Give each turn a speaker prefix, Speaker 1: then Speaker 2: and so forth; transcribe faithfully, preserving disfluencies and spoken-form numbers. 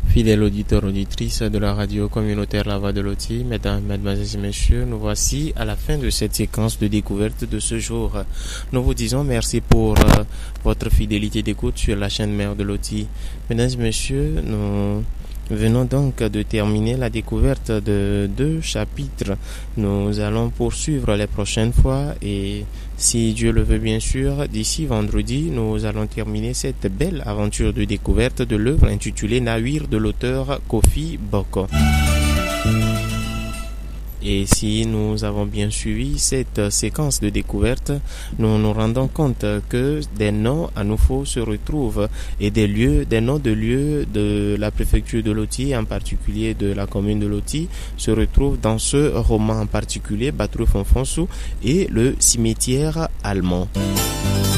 Speaker 1: Fidèles auditeurs, auditrices de la radio communautaire La Voix de Loti, mesdames, mesdemoiselles et messieurs, nous voici à la fin de cette séquence de découverte de ce jour. Nous vous disons merci pour euh, votre fidélité d'écoute sur la chaîne mère de Loti. Mesdames et messieurs, nous venons donc de terminer la découverte de deux chapitres. Nous allons poursuivre les prochaines fois et si Dieu le veut bien sûr, d'ici vendredi, nous allons terminer cette belle aventure de découverte de l'œuvre intitulée Nawir de l'auteur Kofi Boko. Et si nous avons bien suivi cette séquence de découverte, nous nous rendons compte que des noms à nouveau se retrouvent et des lieux, des noms de lieux de la préfecture de Loti, en particulier de la commune de Loti, se retrouvent dans ce roman en particulier, Batrou Fonfonsou et le cimetière allemand.